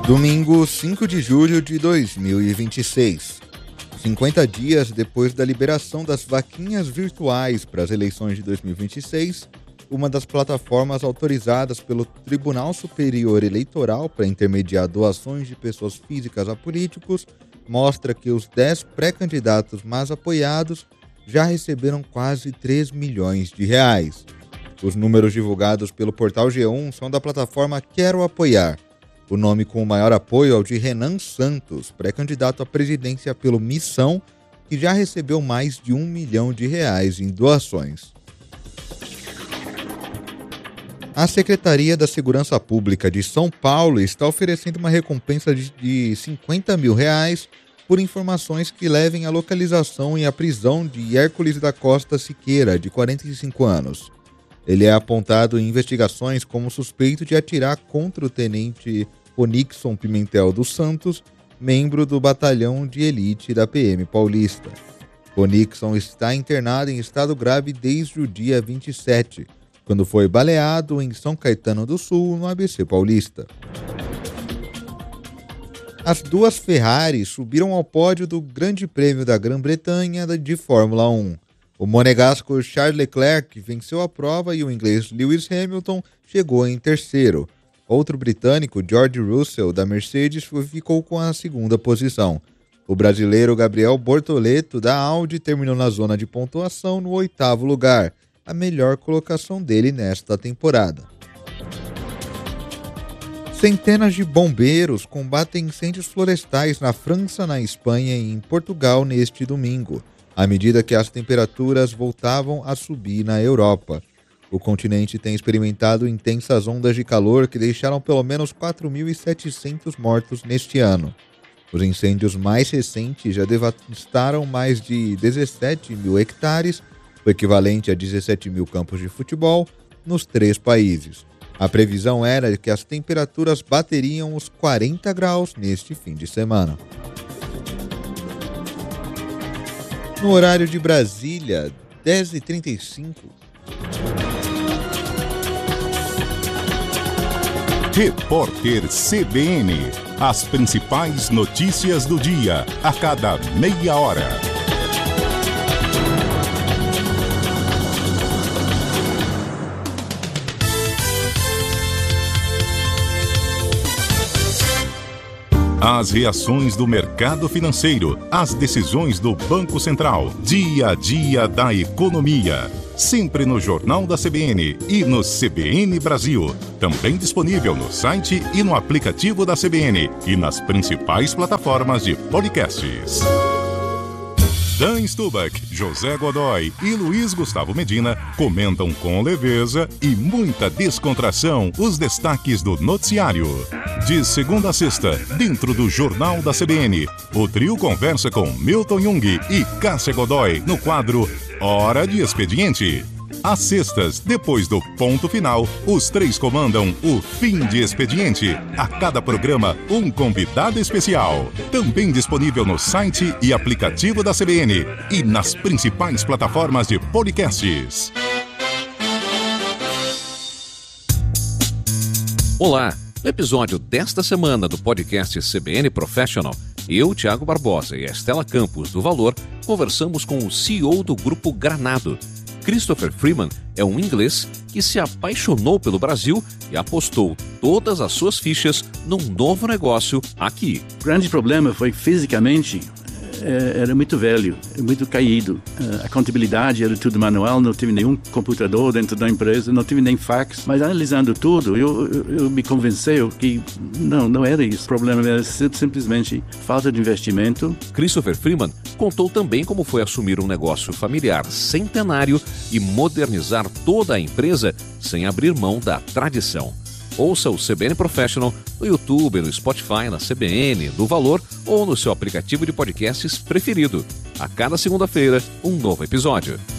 Domingo, 5 de julho de 2026. 50 dias depois da liberação das vaquinhas virtuais para as eleições de 2026, uma das plataformas autorizadas pelo Tribunal Superior Eleitoral para intermediar doações de pessoas físicas a políticos mostra que os 10 pré-candidatos mais apoiados já receberam quase 3 milhões de reais. Os números divulgados pelo portal G1 são da plataforma Quero Apoiar. O nome com o maior apoio é o de Renan Santos, pré-candidato à presidência pelo Missão, que já recebeu mais de 1 milhão de reais em doações. A Secretaria da Segurança Pública de São Paulo está oferecendo uma recompensa de 50 mil reais por informações que levem à localização e à prisão de Hércules da Costa Siqueira, de 45 anos. Ele é apontado em investigações como suspeito de atirar contra o tenente Onixon Pimentel dos Santos, membro do batalhão de elite da PM paulista. Onixon está internado em estado grave desde o dia 27, quando foi baleado em São Caetano do Sul, no ABC paulista. As duas Ferraris subiram ao pódio do Grande Prêmio da Grã-Bretanha de Fórmula 1. O monegasco Charles Leclerc venceu a prova e o inglês Lewis Hamilton chegou em terceiro. Outro britânico, George Russell, da Mercedes, ficou com a segunda posição. O brasileiro Gabriel Bortoleto, da Audi, terminou na zona de pontuação no 8º lugar, a melhor colocação dele nesta temporada. Centenas de bombeiros combatem incêndios florestais na França, na Espanha e em Portugal neste domingo, à medida que as temperaturas voltavam a subir na Europa. O continente tem experimentado intensas ondas de calor que deixaram pelo menos 4.700 mortos neste ano. Os incêndios mais recentes já devastaram mais de 17 mil hectares, o equivalente a 17 mil campos de futebol, nos 3 países. A previsão era que as temperaturas bateriam os 40 graus neste fim de semana. No horário de Brasília, 10h35. Repórter CBN. As principais notícias do dia, a cada meia hora. As reações do mercado financeiro, as decisões do Banco Central, dia a dia da economia. Sempre no Jornal da CBN e no CBN Brasil. Também disponível no site e no aplicativo da CBN e nas principais plataformas de podcasts. Dan Stubach, José Godoy e Luiz Gustavo Medina comentam com leveza e muita descontração os destaques do noticiário. De segunda a sexta, dentro do Jornal da CBN, o trio conversa com Milton Jung e Cássia Godoy no quadro Hora de Expediente. Às sextas, depois do ponto final, os três comandam o Fim de Expediente. A cada programa, um convidado especial. Também disponível no site e aplicativo da CBN e nas principais plataformas de podcasts. Olá! No episódio desta semana do podcast CBN Professional, eu, Thiago Barbosa e a Estela Campos, do Valor, conversamos com o CEO do Grupo Granado. Christopher Freeman é um inglês que se apaixonou pelo Brasil e apostou todas as suas fichas num novo negócio aqui. O grande problema foi fisicamente era muito velho, muito caído. A contabilidade era tudo manual, não tive nenhum computador dentro da empresa, não tive nem fax. Mas analisando tudo, eu me convenceu que não era isso. O problema era simplesmente falta de investimento. Christopher Freeman contou também como foi assumir um negócio familiar centenário e modernizar toda a empresa sem abrir mão da tradição. Ouça o CBN Professional no YouTube, no Spotify, na CBN, do Valor ou no seu aplicativo de podcasts preferido. A cada segunda-feira, um novo episódio.